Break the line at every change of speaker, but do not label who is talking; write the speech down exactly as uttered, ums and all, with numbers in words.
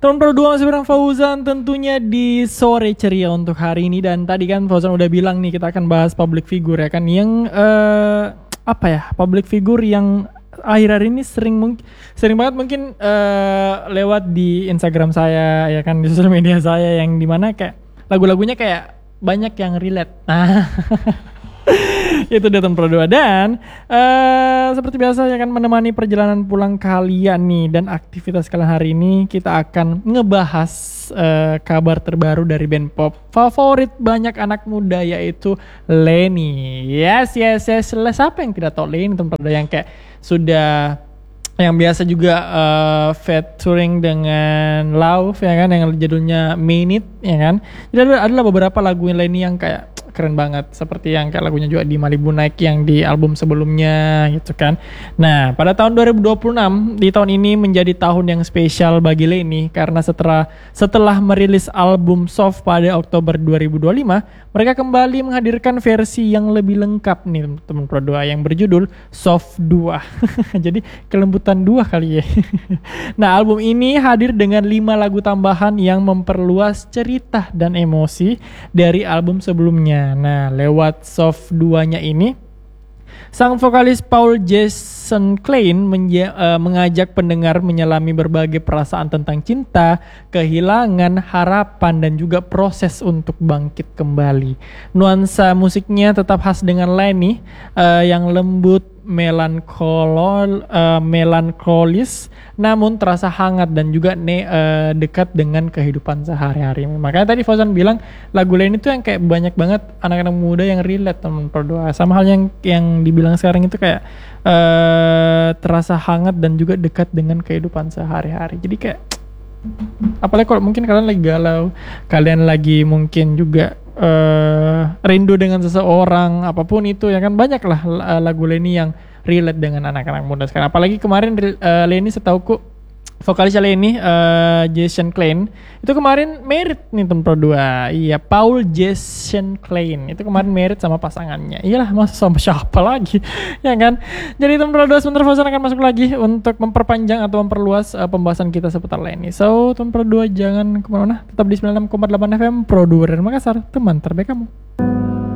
Teman Pro dua masih bareng Fauzan tentunya di sore ceria untuk hari ini. Dan tadi kan Fauzan udah bilang nih kita akan bahas public figure ya kan. Yang uh, apa ya, public figure yang akhir-akhir ini sering mungkin sering banget mungkin uh, lewat di Instagram saya ya kan, di sosial media saya, yang dimana kayak lagu-lagunya kayak banyak yang relate. Nah itu dia teman Pro dua. Dan uh, seperti biasa ya kan, menemani perjalanan pulang kalian nih dan aktivitas kalian hari ini, kita akan ngebahas uh, kabar terbaru dari band pop favorit banyak anak muda, yaitu Lenny. Yes yes yes, siapa yang tidak tahu Lenny teman Pro dua, yang kayak sudah yang biasa juga uh, featuring dengan Love ya kan, yang judulnya Minute ya kan. Jadi ada adalah beberapa lagu Lenny yang kayak keren banget, seperti yang kayak lagunya juga di Malibu Night yang di album sebelumnya gitu kan. Nah, pada tahun dua ribu dua puluh enam, di tahun ini menjadi tahun yang spesial bagi Lenny karena setelah setelah merilis album Soft pada Oktober dua ribu dua puluh lima, mereka kembali menghadirkan versi yang lebih lengkap nih teman Pro dua, yang berjudul Soft dua. Jadi kelembutan dua kali ya. Nah, album ini hadir dengan lima lagu tambahan yang memperluas cerita dan emosi dari album sebelumnya. Nah, lewat Soft dua-nya ini, sang vokalis Paul Jason Klein menja- uh, mengajak pendengar menyelami berbagai perasaan tentang cinta, kehilangan, harapan, dan juga proses untuk bangkit kembali. Nuansa musiknya tetap khas dengan Lenny, uh, yang lembut, melankolol, uh, melankolis, namun terasa hangat dan juga ne, uh, dekat dengan kehidupan sehari-hari. Makanya tadi Fauzan bilang lagu Lenny itu yang kayak banyak banget anak-anak muda yang relate teman Pro dua. Sama halnya yang yang dibilang sekarang itu kayak uh, terasa hangat dan juga dekat dengan kehidupan sehari-hari. Jadi kayak apalagi kalau mungkin kalian lagi galau, kalian lagi mungkin juga uh, rindu dengan seseorang, apapun itu ya kan, banyak lah uh, lagu Lenny yang relate dengan anak-anak muda sekarang. Apalagi kemarin uh, Lenny, setauku vokalisnya Lenny, uh, Jason Klein itu kemarin married nih teman Pro dua. Iya, Paul Jason Klein itu kemarin married sama pasangannya. Iyalah, masa sama siapa lagi ya kan. Jadi teman Pro dua, sebentar Fauzan akan masuk lagi untuk memperpanjang atau memperluas uh, pembahasan kita seputar Lenny. So teman Pro dua jangan kemana-mana, tetap di sembilan puluh enam koma delapan F M Pro dua dari Makassar, teman terbaik kamu.